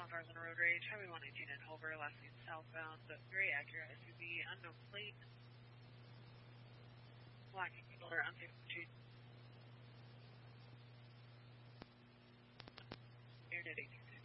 cars on the road rage. Highway 118 in Hover, last name southbound, but very accurate SUV, unknown plate. Black and color, unsafe pursuit. Air at 822.